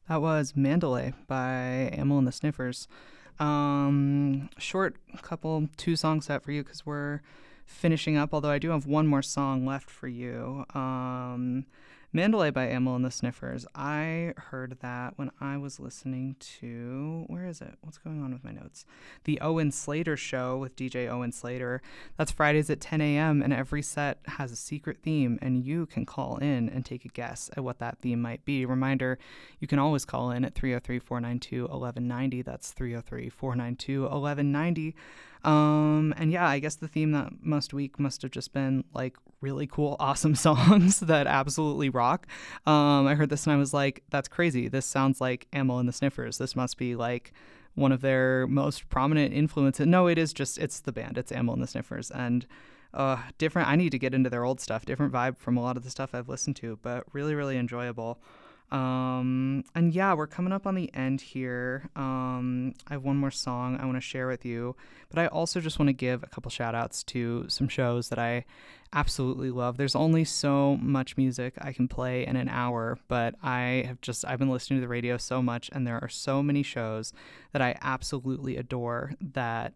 That was Mandalay by Amel and the Sniffers. Short couple, two song set for you because we're finishing up, although I do have one more song left for you. Mandalay by Amel and the Sniffers. I heard that when I was listening to, where is it? What's going on with my notes? The Owen Slater show with DJ Owen Slater. That's Fridays at 10 a.m. and every set has a secret theme and you can call in and take a guess at what that theme might be. Reminder, you can always call in at 303-492-1190. That's 303-492-1190. And yeah, I guess the theme that most week must have just been like really cool, awesome songs that absolutely rock. I heard this and I was like, that's crazy. This sounds like Amel and the Sniffers. This must be like one of their most prominent influences. No, it's the band. It's Amel and the Sniffers. And different. I need to get into their old stuff. Different vibe from a lot of the stuff I've listened to, but really, really enjoyable. And yeah, we're coming up on the end here. I have one more song I want to share with you, but I also just want to give a couple shout outs to some shows that I absolutely love. There's only so much music I can play in an hour, but I've been listening to the radio so much, and there are so many shows that I absolutely adore that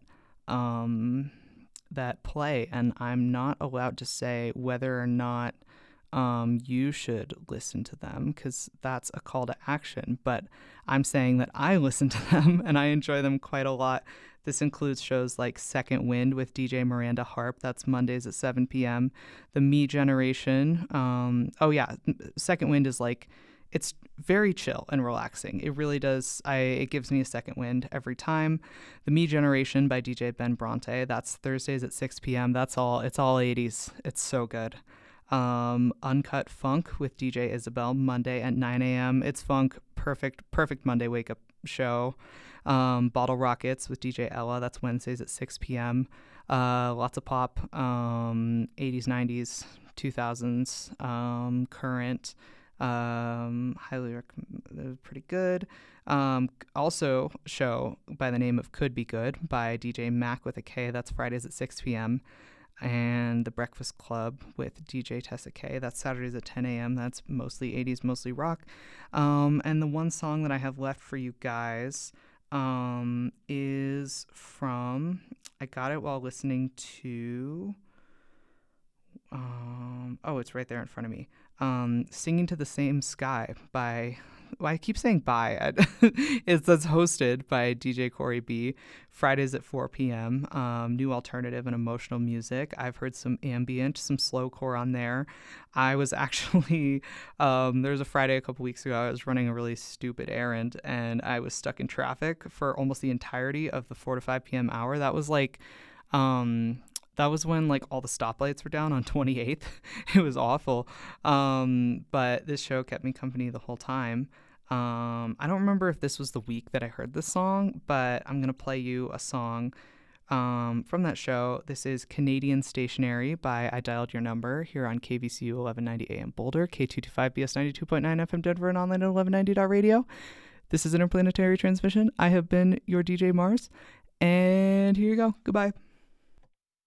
play, and I'm not allowed to say whether or not you should listen to them because that's a call to action. But I'm saying that I listen to them and I enjoy them quite a lot. This includes shows like Second Wind with DJ Miranda Harp. That's Mondays at 7 p.m. The Me Generation. Second Wind is like, it's very chill and relaxing. It really does. It gives me a second wind every time. The Me Generation by DJ Ben Bronte. That's Thursdays at 6 p.m. It's all 80s. It's so good. Uncut Funk with DJ Isabel, Monday at 9 a.m. It's funk, perfect Monday wake up show. Bottle Rockets with DJ Ella, that's Wednesdays at 6 p.m. Lots of pop, 80s, 90s, 2000s, current. Highly recommend. Pretty good. Also show by the name of Could Be Good by DJ Mac with a K. That's Fridays at 6 p.m. And The Breakfast Club with DJ Tessa K. That's Saturdays at 10 a.m. That's mostly 80s, mostly rock. And the one song that I have left for you guys is from, I got it while listening to, it's right there in front of me. Singing to the Same Sky by, I keep saying by, that's hosted by DJ Corey B. Fridays at 4 p.m. New alternative and emotional music. I've heard some ambient, some slowcore on there. I was actually, there was a Friday a couple weeks ago, I was running a really stupid errand and I was stuck in traffic for almost the entirety of the 4 to 5 p.m. hour. That was like, that was when like all the stoplights were down on 28th. It was awful. But this show kept me company the whole time. I don't remember if this was the week that I heard this song, but I'm going to play you a song from that show. This is Canadian Stationary by I Dialed Your Number here on KVCU 1190 AM Boulder, K225BS 92.9 FM Denver, and online at 1190.radio. This is Interplanetary Transmission. I have been your DJ Mars, and here you go. Goodbye.